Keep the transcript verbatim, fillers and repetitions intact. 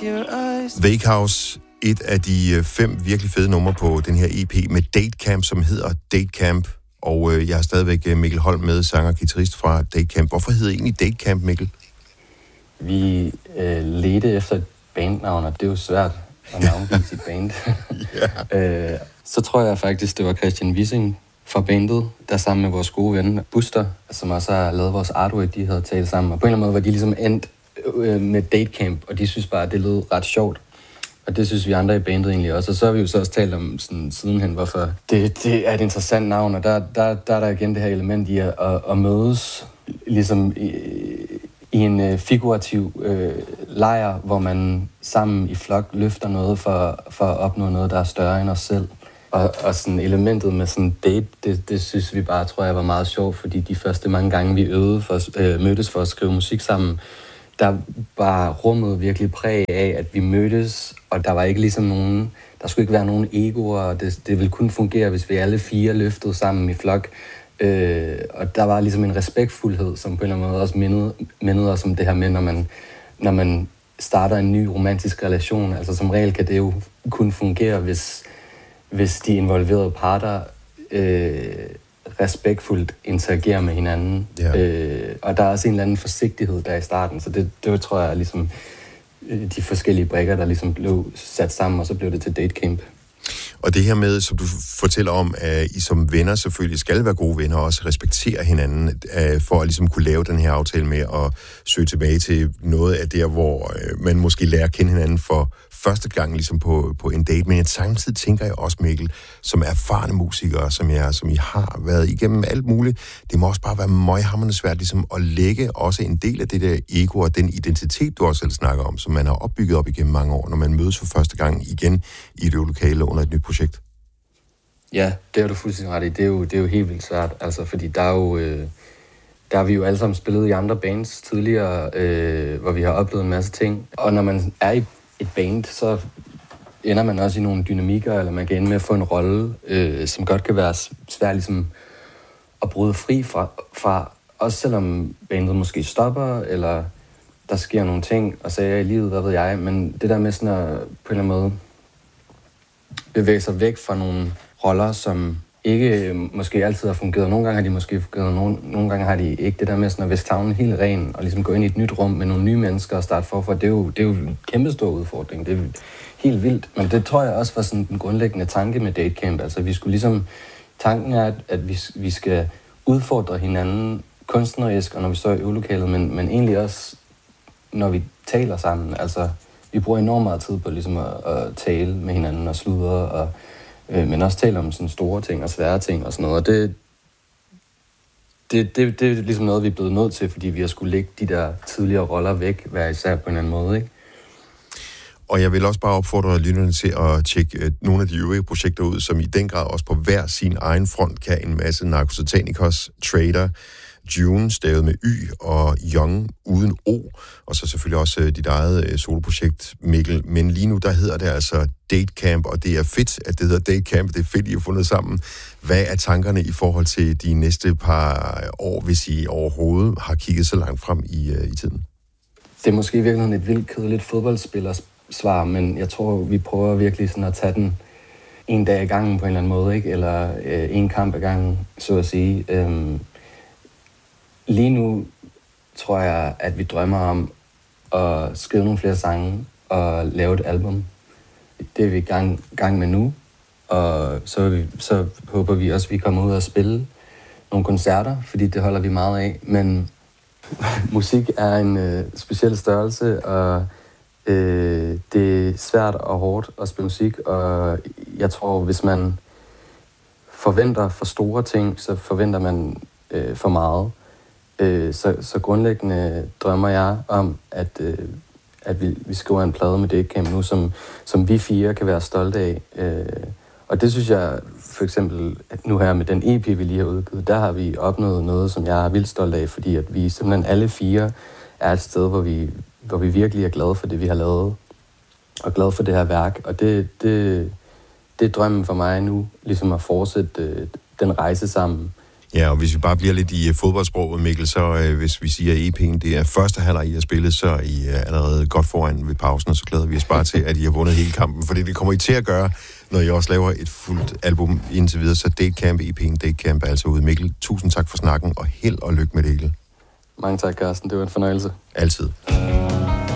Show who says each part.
Speaker 1: Wake House, et af de fem virkelig fede numre på den her E P med Date Camp, som hedder Date Camp. Og øh, jeg har stadigvæk Mikkel Holm med, sanger og guitarist fra Date Camp. Hvorfor hedder det egentlig Date Camp, Mikkel?
Speaker 2: Vi øh, ledte efter et bandnavn, og det er jo svært at navngive sit band. yeah. øh, så tror jeg faktisk, det var Christian Wissing fra bandet, der sammen med vores gode ven Buster, som også har lavet vores artwork, de havde talt sammen. Og på en eller anden måde var de ligesom endt øh, med Date Camp, og de synes bare, at det lød ret sjovt. Og det synes vi andre i bandet egentlig også. Og så har vi jo så også talt om sådan, sidenhen, hvorfor det, det er et interessant navn. Og der, der, der er der igen det her element i at, at, at mødes ligesom i, i en uh, figurativ uh, lejr, hvor man sammen i flok løfter noget for, for at opnå noget, der er større end os selv. Og, og sådan elementet med sådan date, det, det synes vi bare, tror jeg, var meget sjovt, fordi de første mange gange, vi øvede for, uh, mødtes for at skrive musik sammen, der var rummet virkelig præg af, at vi mødtes, og der var ikke ligesom nogen, der skulle ikke være nogen egoer, og det, det ville kun fungere, hvis vi alle fire løftede sammen i flok. Øh, og der var ligesom en respektfuldhed, som på en eller anden måde også mindede, mindede os om det her med, når man, når man starter en ny romantisk relation. Altså som regel kan det jo kun fungere, hvis, hvis de involverede parter øh, respektfuldt interagerer med hinanden. Ja. Øh, og der er også en eller anden forsigtighed der i starten, så det, det tror jeg er ligesom de forskellige brikker, der ligesom blev sat sammen, og så blev det til Date Camp.
Speaker 1: Og det her med, som du fortæller om, at I som venner selvfølgelig skal være gode venner og også respektere hinanden, for at ligesom kunne lave den her aftale med at søge tilbage til noget af der, hvor man måske lærer at kende hinanden for første gang ligesom på, på en date. Men samtidig tænker jeg også, Mikkel, som erfarne musikere, som jeg som I har været igennem alt muligt, det må også bare være møghamrende svært ligesom at lægge også en del af det der ego og den identitet, du også selv snakker om, som man har opbygget op igennem mange år, når man mødes for første gang igen i et øvelokale under et nyt projekt.
Speaker 2: Ja, det har du fuldstændig ret i. Det er jo, det er jo helt vildt svært, altså, fordi der er jo, øh, der har vi jo alle sammen spillet i andre bands tidligere, øh, hvor vi har oplevet en masse ting. Og når man er i et band, så ender man også i nogle dynamikker, eller man kan ende med at få en rolle, øh, som godt kan være svært ligesom at bryde fri fra, fra, også selvom bandet måske stopper, eller der sker nogle ting og sager i livet, hvad ved jeg, men det der med sådan at på en eller anden måde bevæge sig væk fra nogle roller, som ikke måske altid har fungeret. Nogle gange har de måske fungeret, nogle, nogle gange har de ikke. Det der med sådan at viske tavlen helt ren og ligesom gå ind i et nyt rum med nogle nye mennesker og starte forfra, det er jo, det er jo en kæmpe stor udfordring. Det er helt vildt. Men det tror jeg også var sådan den grundlæggende tanke med Date Camp. Altså vi skulle ligesom, tanken er, at, at vi, vi skal udfordre hinanden kunstnerisk, og når vi står i øvelokalet, men, men egentlig også, når vi taler sammen. Altså vi bruger enormt meget tid på ligesom at, at tale med hinanden og sludre, og, øh, men også tale om sådan store ting og svære ting og sådan noget. Og det, det, det, det er ligesom noget, vi er blevet nødt til, fordi vi har skulle lægge de der tidligere roller væk, hver især på en anden måde, ikke?
Speaker 1: Og jeg vil også bare opfordre lytterne til at tjekke nogle af de øvrige projekter ud, som i den grad også på hver sin egen front kan en masse Narcosatanicos, Trader, June, stavet med Y, og Young uden O, og så selvfølgelig også dit eget soloprojekt, Mikkel. Men lige nu, der hedder det altså Date Camp, og det er fedt, at det hedder Date Camp. Det er fedt, I har fundet sammen. Hvad er tankerne i forhold til de næste par år, hvis I overhovedet har kigget så langt frem i, i tiden?
Speaker 2: Det er måske i virkeligheden et vildt kedeligt fodboldspillers svar, men jeg tror, vi prøver virkelig sådan at tage den en dag ad gangen på en eller anden måde, ikke? Eller øh, en kamp ad gangen, så at sige. Øhm, lige nu tror jeg, at vi drømmer om at skrive nogle flere sange og lave et album. Det er vi i gang, gang med nu, og så, vi, så håber vi også, at vi kommer ud og spille nogle koncerter, fordi det holder vi meget af. Men musik er en øh, speciel størrelse, og øh, det er svært og hårdt at spille musik, og jeg tror, hvis man forventer for store ting, så forventer man øh, for meget. Øh, så, så grundlæggende drømmer jeg om, at, øh, at vi, vi skriver en plade med Date Camp nu, som, som vi fire kan være stolte af. Øh, og det synes jeg, for eksempel, at nu her med den E P, vi lige har udgivet, der har vi opnået noget, som jeg er vildt stolt af, fordi at vi simpelthen alle fire er et sted, hvor vi, hvor vi virkelig er glade for det, vi har lavet, og glade for det her værk. Og det, det, det er drømmen for mig nu, ligesom at fortsætte øh, den rejse sammen.
Speaker 1: Ja, og hvis vi bare bliver lidt i uh, fodboldsproget, Mikkel, så uh, hvis vi siger, at E P'en det er første halvleg, I har spillet, så er I uh, allerede godt foran ved pausen, og så glæder vi os bare til, at I har vundet hele kampen, fordi det kommer I til at gøre, når I også laver et fuldt album indtil videre. Så Datecamp, E P'en Datecamp er altså ude. Mikkel, tusind tak for snakken, og held og lykke med det hele.
Speaker 2: Mange tak, Carsten. Det var en fornøjelse.
Speaker 1: Altid.